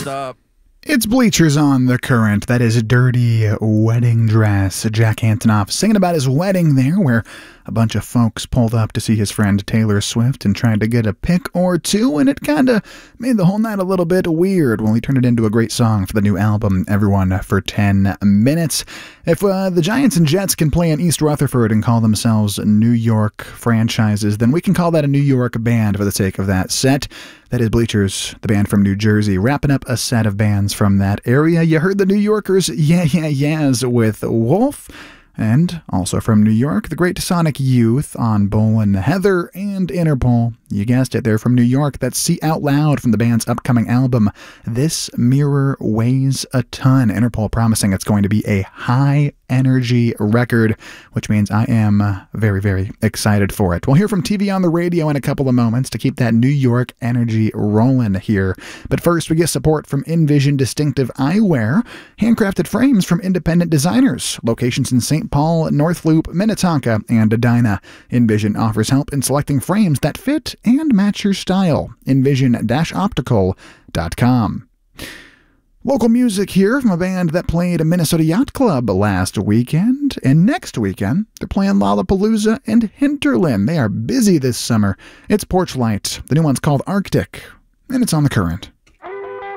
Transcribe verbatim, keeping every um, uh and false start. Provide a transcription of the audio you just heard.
up? It's Bleachers on the Current. That is Dirty Wedding Dress. Jack Antonoff singing about his wedding there, where a bunch of folks pulled up to see his friend Taylor Swift and tried to get a pic or two, and it kind of made the whole night a little bit weird. Well, he turned it into a great song for the new album, Everyone for ten minutes. If uh, the Giants and Jets can play in East Rutherford and call themselves New York franchises, then we can call that a New York band for the sake of that set. That is Bleachers, the band from New Jersey, wrapping up a set of bands from that area. You heard the New Yorkers, Yeah Yeah Yeahs with Wolf. And also from New York, the Great Sonic Youth on Bull and Heather, and Interpol. You guessed it, they're from New York. That's See Out Loud from the band's upcoming album, This Mirror Weighs a Ton. Interpol promising it's going to be a high-energy record, which means I am very, very excited for it. We'll hear from T V on the Radio in a couple of moments to keep that New York energy rolling here. But first, we get support from Envision Distinctive Eyewear, handcrafted frames from independent designers, locations in Saint Paul, North Loop, Minnetonka, and Edina. Envision offers help in selecting frames that fit and match your style. envision dash optical dot com. Local music here from a band that played a Minnesota Yacht Club last weekend, and next weekend they're playing Lollapalooza and Hinterland. They are busy this summer. It's Porchlight. The new one's called Arctic, and it's on the Current.